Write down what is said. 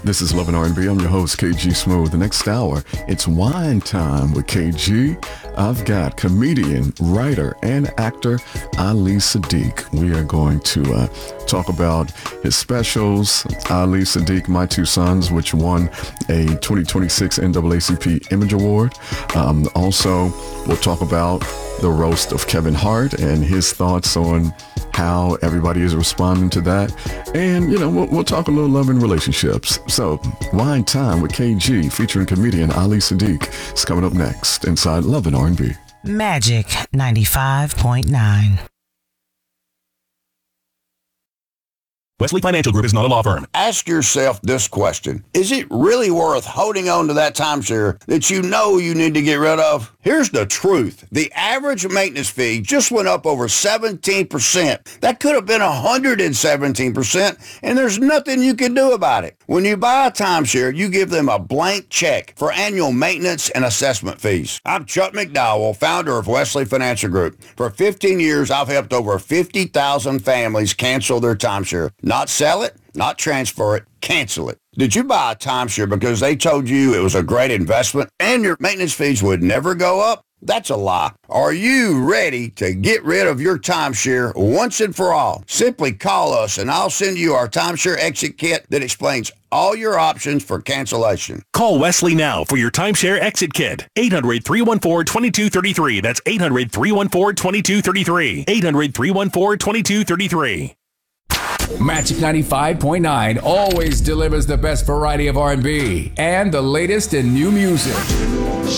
This is Love and R&B. I'm your host, KG Smooth. The next hour, it's wine time with KG. I've got comedian, writer, and actor Ali Siddiq. We are going to talk about his specials, Ali Siddiq, My Two Sons, which won a 2026 NAACP Image Award. Also, we'll talk about the roast of Kevin Hart and his thoughts on how everybody is responding to that. And, we'll talk a little love and relationships. So, Wine Time with KG featuring comedian Ali Siddiq is coming up next inside Love and R&B. Magic 95.9. Wesley Financial Group is not a law firm. Ask yourself this question. Is it really worth holding on to that timeshare that you know you need to get rid of? Here's the truth. The average maintenance fee just went up over 17%. That could have been 117%, and there's nothing you can do about it. When you buy a timeshare, you give them a blank check for annual maintenance and assessment fees. I'm Chuck McDowell, founder of Wesley Financial Group. For 15 years, I've helped over 50,000 families cancel their timeshare. Not sell it, not transfer it, cancel it. Did you buy a timeshare because they told you it was a great investment and your maintenance fees would never go up? That's a lie. Are you ready to get rid of your timeshare once and for all? Simply call us and I'll send you our timeshare exit kit that explains all your options for cancellation. Call Wesley now for your timeshare exit kit. 800-314-2233. That's 800-314-2233. 800-314-2233. Magic 95.9 always delivers the best variety of R&B and the latest in new music.